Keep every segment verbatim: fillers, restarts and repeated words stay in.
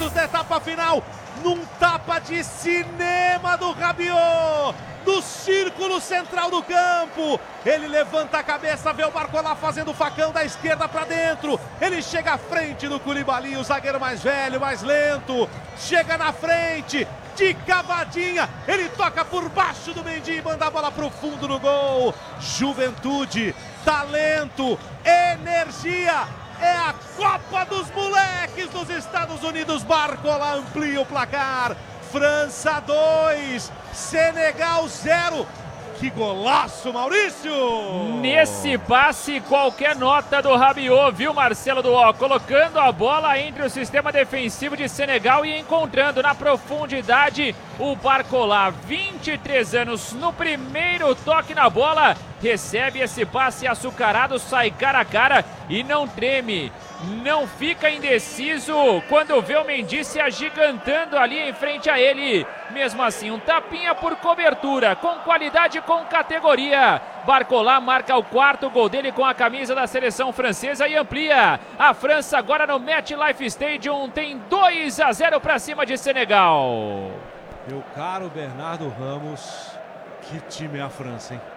minutos da etapa final, num tapa de cinema do Rabiot, do círculo central do campo. Ele levanta a cabeça, vê o Barcola fazendo o facão da esquerda para dentro. Ele chega à frente do Koulibaly, o zagueiro mais velho, mais lento. Chega na frente, de cavadinha, ele toca por baixo do Mendy e manda a bola pro fundo do gol. Juventude, talento, energia. É a Copa dos Moleques dos Estados Unidos. Barcola amplia o placar. França dois, Senegal zero. Que golaço, Maurício! Nesse passe, qualquer nota do Rabiot, viu, Marcelo Duó? Colocando a bola entre o sistema defensivo de Senegal e encontrando na profundidade o Barcola. vinte e três anos, no primeiro toque na bola, recebe esse passe açucarado, sai cara a cara e não treme. Não fica indeciso quando vê o Mendy se agigantando ali em frente a ele. Mesmo assim, um tapinha por cobertura, com qualidade e com categoria. Barcola marca o quarto gol dele com a camisa da seleção francesa e amplia. A França agora no MetLife Stadium tem dois a zero para cima de Senegal. Meu caro Bernardo Ramos, que time é a França, hein?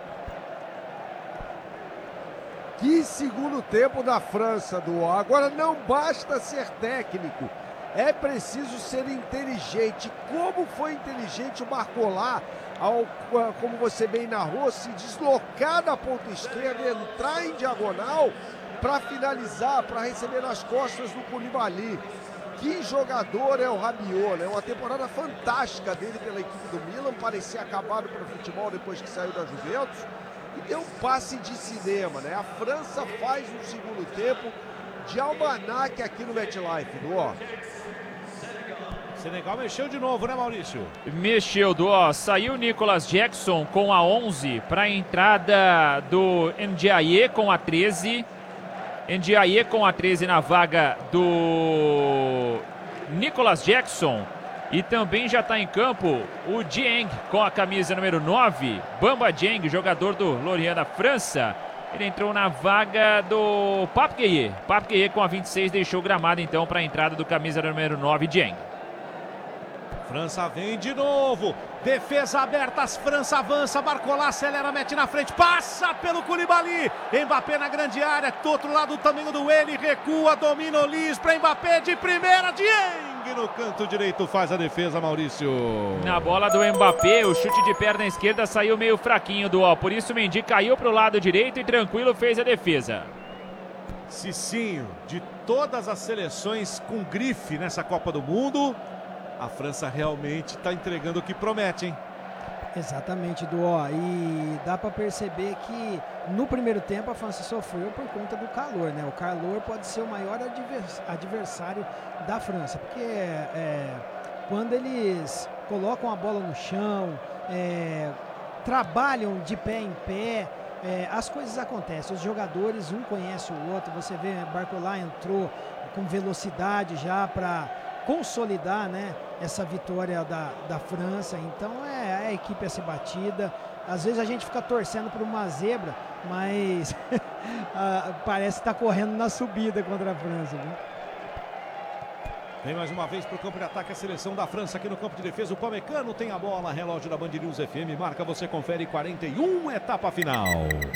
Que segundo tempo da França, do Agora não basta ser técnico, é preciso ser inteligente. Como foi inteligente o Barcola, ao, como você bem narrou, se deslocar da ponta esquerda, entrar em diagonal para finalizar, para receber nas costas do Koulibaly. Que jogador é o Rabiot, né? Uma temporada fantástica dele pela equipe do Milan, parecia acabado para o futebol depois que saiu da Juventus. E deu um passe de cinema, né? A França faz um segundo tempo de almanaque aqui no MetLife, Duó. Senegal mexeu de novo, né, Maurício? Mexeu, Duó. Saiu Nicolas Jackson com a onze para a entrada do Ndiaye com a treze. Ndiaye com a treze na vaga do Nicolas Jackson. E também já está em campo o Dieng com a camisa número nove. Bamba Dieng, jogador do Lorient da França. Ele entrou na vaga do Pape Gueye. Pape Gueye com a vinte e seis deixou o gramado então para a entrada do camisa número nove, Dieng. França vem de novo. Defesa aberta, as França avança. Barcola acelera, mete na frente. Passa pelo Koulibaly. Mbappé na grande área. Do outro lado também o do ele. Recua, domina o Lis para Mbappé de primeira. Dieng no canto direito faz a defesa, Maurício. Na bola do Mbappé, o chute de perna esquerda saiu meio fraquinho do ó. Por isso o Mendy caiu para o lado direito e tranquilo fez a defesa. Cicinho, de todas as seleções com grife nessa Copa do Mundo, a França realmente está entregando o que promete, hein? Exatamente, Duó. E dá para perceber que no primeiro tempo a França sofreu por conta do calor, né? O calor pode ser o maior adversário da França, porque é, quando eles colocam a bola no chão, é, trabalham de pé em pé, é, as coisas acontecem. Os jogadores, um conhece o outro. Você vê, Barcola entrou com velocidade já para consolidar, né, essa vitória da, da França. Então é a equipe a ser batida. Às vezes a gente fica torcendo por uma zebra, mas parece que está correndo na subida contra a França, viu? Vem mais uma vez para o campo de ataque a seleção da França aqui no campo de defesa. O Pamecano tem a bola, relógio da Band News F M, marca, você confere, quarenta e um, etapa final.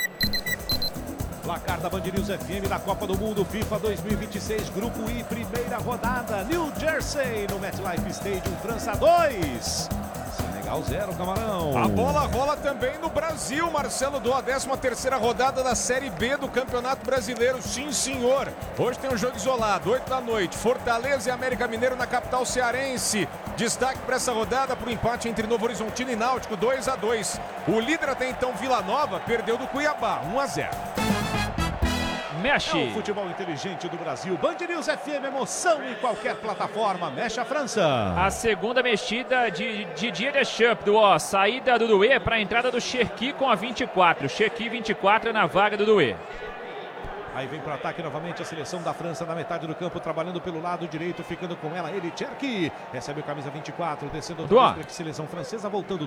Placar da Band News F M da Copa do Mundo FIFA dois mil e vinte e seis, Grupo I, primeira rodada, New Jersey, no MetLife Stadium, França dois, Senegal zero, Camarão. A bola rola também no Brasil, Marcelo Duó, décima terceira rodada da Série B do Campeonato Brasileiro, sim senhor. Hoje tem um jogo isolado, oito da noite, Fortaleza e América Mineiro na capital cearense. Destaque para essa rodada para o empate entre Novo Horizontino e Náutico, dois a dois. O líder até então, Vila Nova, perdeu do Cuiabá, um a zero. Mexe. É o futebol inteligente do Brasil. Band News F M, emoção em qualquer plataforma. Mexe a França. A segunda mexida de Didier Deschamps, do ó. Saída do Doué para a entrada do Cherki com a vinte e quatro. Cherki vinte e quatro na vaga do Doué. Aí vem para o ataque novamente a seleção da França na metade do campo, trabalhando pelo lado direito, ficando com ela ele, Cherki. Recebe o camisa vinte e quatro, descendo outra vez para a seleção francesa, voltando